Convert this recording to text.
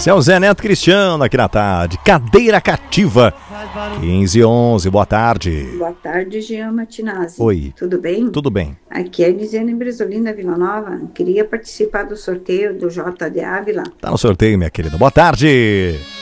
Esse é o Zé Neto Cristiano aqui na tarde. Cadeira Cativa, 15h11, boa tarde. Boa tarde, Jean Martinazzi. Oi. Tudo bem? Tudo bem. Aqui é Elisiane Bresolina Vila Nova. Queria participar do sorteio do J de Ávila. Tá no sorteio, minha querida. Boa tarde.